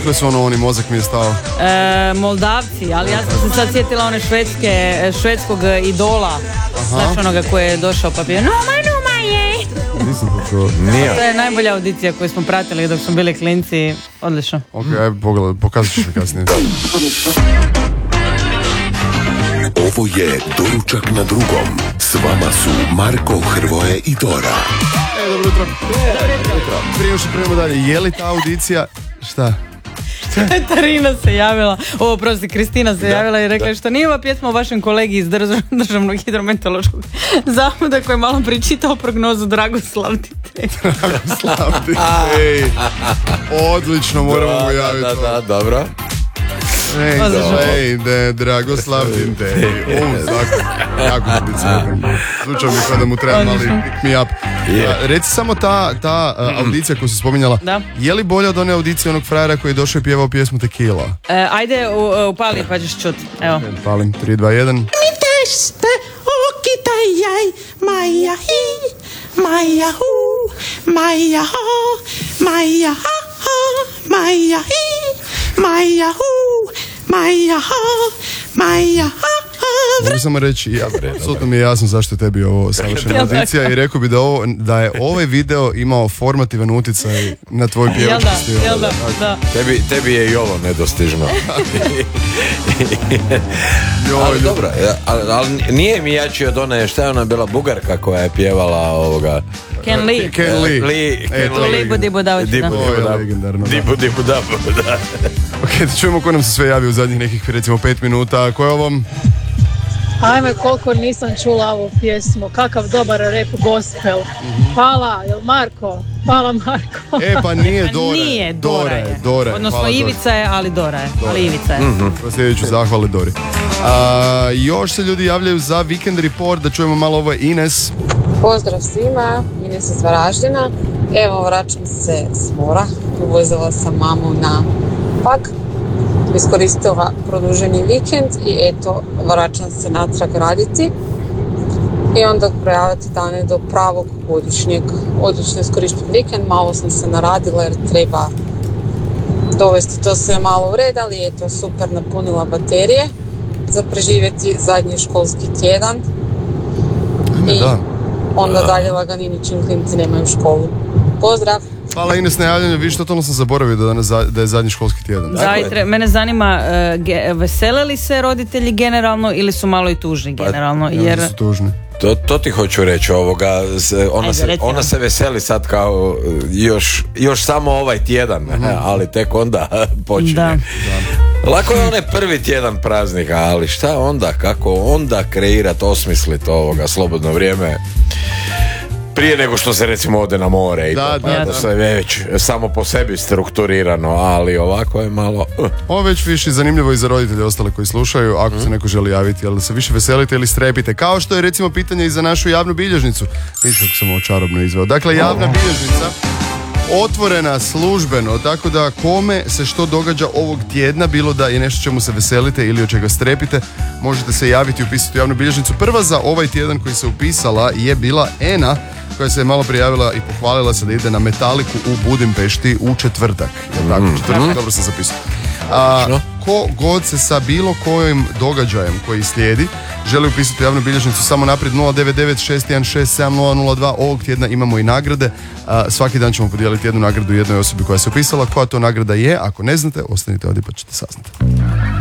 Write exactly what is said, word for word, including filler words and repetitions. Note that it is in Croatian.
Odakle su ono, oni mozak mi je stao? E, Moldavci, ali ja sam se sad sjetila one švedske, švedskog idola. Znaš onoga koji je došao pa bio Numa, Numa je! Nisam to čuo. Nije. To je najbolja audicija koju smo pratili dok smo bili klinci. Odlično. Ok, ajde pogledaj, pokazat ćeš mi kasnije. Ovo je Doručak na drugom. S vama su Marko, Hrvoje i Dora. E, dobro jutro. Dobro jutro. Prije što krenemo dalje, je li ta audicija... Šta? Tarina se javila, ovo prosti, Kristina se da, javila i rekla da. Što nije ova pjesma o vašem kolegi iz Državnog hidrometeorološkog zavoda koji je malo pričitao prognozu Dragoslav Titej. Dragoslav Titej. Odlično, moramo mu javiti. Da, da, da, dobro. Ej, ej, de, Dragoslav Titej. Um, tako, jako audicija. Slučao mi kada mu treba mali pick me up. Yeah. A, reci samo ta, ta uh, audicija koju si spominjala, da. Je li bolja od one audicije onog frajera koji je došao i pjevao pjesmu Tequila? E, ajde, u, upali pa ćeš čut. Evo. Palim, tri, dva, jedan. Mi teste, okitaj jaj, maja hi, maja hu, maja ha, maja ha ha, maja hi, maja hu, maja ha, maja ha. Mogu samo reći, ja, apsolutno mi je jasno zašto je tebi ovo savršena audicija i rekao bi da, ovo, da je ovaj video imao formativan utjecaj na tvoj pjevački stil. Jel da, da. Tebi, tebi je i ovo nedostižno. Ali dobro, ali, ali nije mi jači od one, šta je ona bila Bugarka koja je pjevala ovoga... Ken Lee. Ken Lee. Lee. E, to je Libu Dibu Davu. Dibu Dibu Dibu Dibu Davu, da. Ok, da čujemo ko nam se sve javi u zadnjih nekih, recimo, pet minuta. Ko je ovom? Ajme, koliko nisam čula ovu pjesmu. Kakav dobar rap gospel. Hvala, jel Marko? Hvala Marko. E, pa nije Dora. Nije, Dora, Dora je. Dora je. Odnosno hvala, Ivica Dora. je, ali Dora je. Dora. Ali Ivica je. Mm-hmm. Sljedeću zahvali Dori. A, još se ljudi javljaju za Weekend Report, da čujemo malo, ovo je Ines. Pozdrav svima, Ines iz Varaždina. Evo, vraćam se s mora. Uvozila sam mamu na Pag. Iskoristila produženi vikend i eto, vraćam se natrag raditi i onda projaviti dane do pravog godišnjeg. Odlično iskorišten vikend, malo sam se naradila jer treba dovesti to sve malo u red, ali eto, super napunila baterije za preživjeti zadnji školski tjedan i da. onda dalje laganini čim klinci nemaju školu. Pozdrav! Hvala Ines na javljanju, vidiš, totalno sam zaboravio da, danas, da je zadnji školski tjedan. Zajtre, mene zanima, uh, ge, vesele li se roditelji generalno ili su malo i tužni generalno? Pa, jer... su tužni. To, to ti hoću reći, ovoga, ona, Ajde, se, ona se veseli sad kao još, još samo ovaj tjedan, mm-hmm. ali tek onda počinje. Da. Lako je onaj prvi tjedan praznika, ali šta onda, kako onda kreirati, osmisliti ovoga slobodno vrijeme prije nego što se recimo ode na more i da, to, pa da, da, da se već samo po sebi strukturirano, ali ovako je malo... Uh. Ovo već više zanimljivo i za roditelje ostale koji slušaju, ako mm. se neko želi javiti, jel da se više veselite ili strepite, kao što je recimo pitanje i za našu javnu bilježnicu. Viš kako sam ovo čarobno izveo. Dakle, javna bilježnica otvorena službeno, tako da kome se što događa ovog tjedna, bilo da je nešto čemu se veselite ili od čega strepite, možete se javiti i upisati u javnu bilježnicu. Prva za ovaj tjedan koji se upisala je bila Ena, koja se je malo prijavila i pohvalila se da ide na Metaliku u Budimpešti u četvrtak. Jel tako? Mm. Četvrtak, dobro sam zapisao. A, ko god se sa bilo kojim događajem koji slijedi želi upisati u javnu bilježnicu, samo naprijed nula devet devet šest jedan šest sedam nula nula dva. Ovog tjedna imamo i nagrade. A, svaki dan ćemo podijeliti jednu nagradu jednoj osobi koja se upisala. Koja to nagrada je, ako ne znate, ostanite ovdje pa ćete saznati.